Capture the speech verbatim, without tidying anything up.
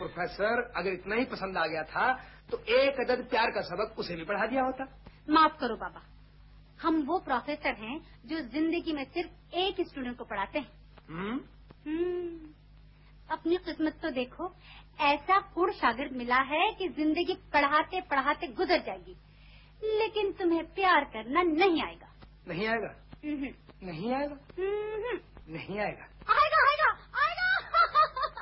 Professor, अगर इतना ही पसंद आ गया था तो एक अदद प्यार का सबक उसे भी पढ़ा दिया होता। माफ करो बाबा, हम वो प्रोफेसर हैं जो जिंदगी में सिर्फ एक स्टूडेंट को पढ़ाते हैं। हम्म? हम्म, अपनी किस्मत तो देखो, ऐसा कुड़ शागिर्द मिला है कि जिंदगी पढ़ाते पढ़ाते गुजर जाएगी, लेकिन तुम्हें प्यार करना नहीं आएगा। नहीं आएगा? नहीं आएगा? नहीं आएगा? आएगा आएगा